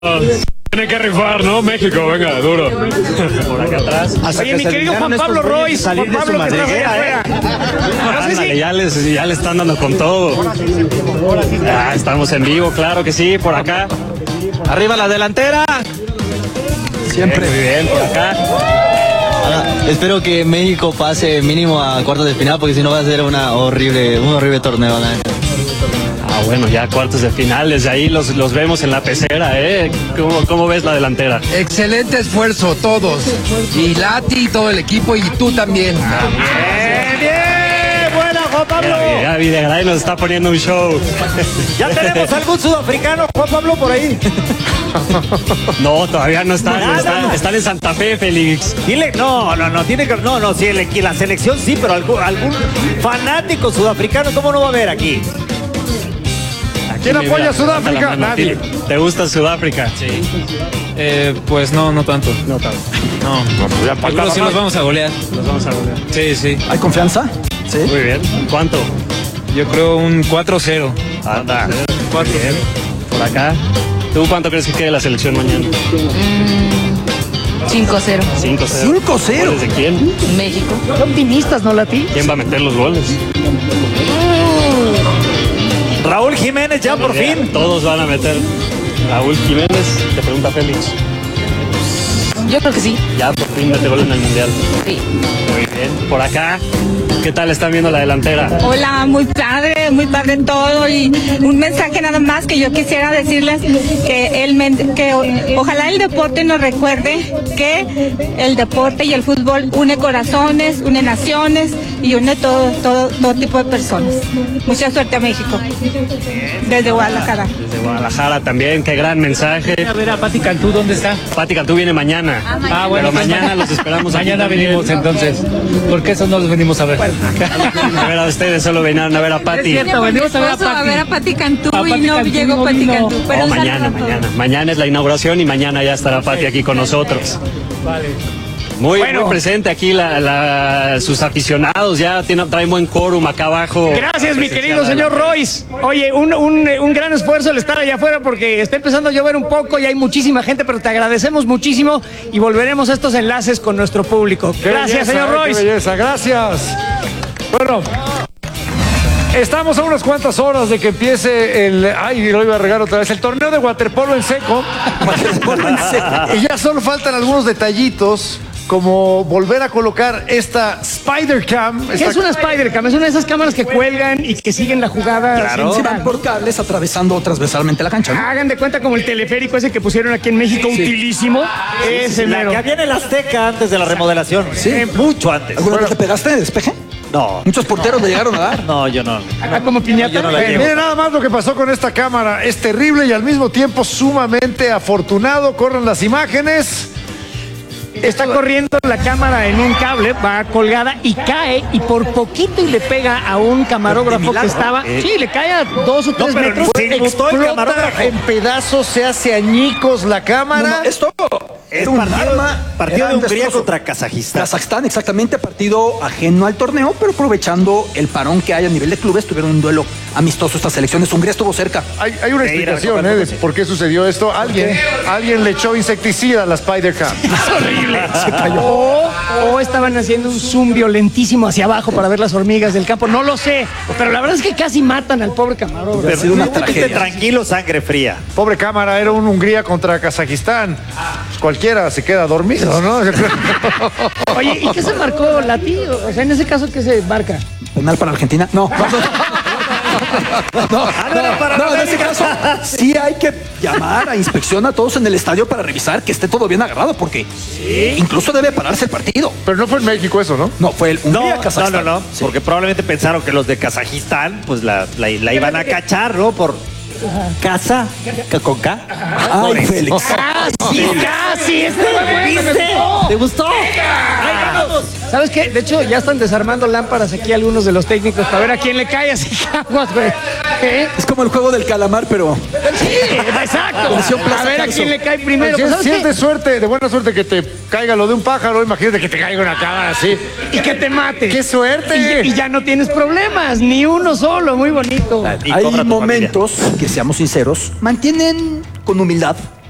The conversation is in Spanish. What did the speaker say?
Tiene que rifar, ¿no? México, venga, duro. Por acá atrás. Oye, mi querido Juan Pablo Royce, Juan Pablo, que estás allá afuera. No sé si... ya le están dando con todo. Ya, estamos en vivo, claro que sí, por acá. Arriba la delantera. Siempre. Muy bien, por acá. Espero que México pase mínimo a cuartos de final, porque si no va a ser un horrible torneo, ¿no? Bueno, ya cuartos de final, desde ahí los vemos en la pecera, ¿eh? ¿Cómo ves la delantera? Excelente esfuerzo, todos. Y Lati, todo el equipo, y tú también. Bien, buena, Juan Pablo. Ya Videgaray nos está poniendo un show. ¿Ya tenemos algún sudafricano, Juan Pablo, por ahí? No, todavía no están en Santa Fe, Félix. Dile, no, tiene que, sí, la selección sí, pero algún fanático sudafricano, ¿cómo no va a haber aquí? ¿Quién apoya a Sudáfrica? Nadie. ¿Te gusta Sudáfrica? Sí. Pues no tanto. No tanto. No. Pues ya Pero sí los vamos a golear. Los vamos a golear. Sí. ¿Hay confianza? Sí. Muy bien. ¿Cuánto? Yo creo un 4-0. Anda. 4. Bien. Por acá. ¿Tú cuánto crees que quede la selección mañana? 5-0. 5-0. 5-0. ¿Goles de quién? México. Qué optimistas, ¿no, Lati? ¿Quién va a meter los goles? Raúl Jiménez ya por fin. Todos van a meter. Raúl Jiménez, te pregunta Félix. Yo creo que sí. Ya por fin mete gol en el Mundial. Sí. Muy bien. Por acá, ¿qué tal están viendo la delantera? Hola, muy padre todo, y un mensaje nada más que yo quisiera decirles que ojalá el deporte nos recuerde que el deporte y el fútbol une corazones, une naciones y une todo tipo de personas. Mucha suerte a México. Desde Guadalajara. Desde Guadalajara también, qué gran mensaje. A ver a Pati Cantú, ¿dónde está? Pati Cantú viene mañana. Bueno, pero mañana los esperamos. Mañana venimos entonces. ¿Por qué eso no los venimos a ver? A ver a ustedes, solo venían a ver a Pati. Venimos a ver a Pati Cantú y no llegó Pati Cantú. Pero mañana es la inauguración y mañana ya estará Pati aquí con nosotros. Vale. Muy presente aquí sus aficionados, ya traen buen quórum acá abajo. Gracias, mi querido señor Royce. Oye, un gran esfuerzo el estar allá afuera porque está empezando a llover un poco y hay muchísima gente, pero te agradecemos muchísimo y volveremos a estos enlaces con nuestro público. Gracias, señor Royce. Qué belleza, gracias. Bueno, estamos a unas cuantas horas de que empiece lo iba a regar otra vez, el torneo de waterpolo en seco. Y ya solo faltan algunos detallitos, como volver a colocar esta Spider Cam. ¿Qué es una Spider Cam? Es una de esas cámaras que cuelgan y que siguen la jugada. Claro. Se van por cables atravesando transversalmente la cancha, ¿no? Hagan de cuenta como el teleférico ese que pusieron aquí en México, utilísimo. Ese mero. Que había en el Azteca antes de la remodelación. Sí. Mucho antes. ¿Alguna vez te pegaste de despeje? No. Muchos porteros le llegaron a dar. No, yo no. Como piñata. Yo no la llevo. Miren nada más lo que pasó con esta cámara. Es terrible y al mismo tiempo sumamente afortunado. Corren las imágenes. Está corriendo la cámara en un cable, va colgada y cae y por poquito y le pega a un camarógrafo que estaba. Sí, le cae a 2 o 3 metros. Explota en pedazos, se hace añicos la cámara. Esto Es era un arma. partido de Hungría destrozo. contra Kazajistán. Kazajstán, exactamente, partido ajeno al torneo, pero aprovechando el parón que hay a nivel de clubes, tuvieron un duelo amistoso estas selecciones. Hungría estuvo cerca. Hay una explicación de por qué sucedió esto. Alguien le echó insecticida a la Spider Cam. Se cayó. O estaban haciendo un zoom violentísimo hacia abajo para ver las hormigas del campo. No lo sé, pero la verdad es que casi matan al pobre camarógrafo. Ha sido una tragedia. Tranquilo, sangre fría. Pobre cámara, era un Hungría contra Kazajistán. Pues cualquiera se queda dormido, ¿no? Oye, ¿y qué se marcó, Lati? O sea, en ese caso, ¿qué se marca? ¿Penal para Argentina? No. No, en ese caso sí hay que llamar a inspección a todos en el estadio para revisar que esté todo bien agarrado, porque incluso debe pararse el partido. Pero no fue en México eso, ¿no? No, fue el Hungría-Kazajstán. No. Sí. Porque probablemente pensaron que los de Kazajistán pues la iban a cachar, ¿no? Por casa con K. Ay, Félix. Casi. ¿Viste? ¿Te gustó? ¿Sabes qué? De hecho, ya están desarmando lámparas aquí algunos de los técnicos para ver a quién le cae, así que aguas, güey. Es como el juego del calamar, pero... Sí, exacto. A ver a quién le cae primero. Si es de buena suerte que te caiga lo de un pájaro, imagínate que te caiga una cámara así. Y que te mate. ¡Qué suerte! Y ya no tienes problemas, ni uno solo, muy bonito. Hay momentos que, seamos sinceros, mantienen con humildad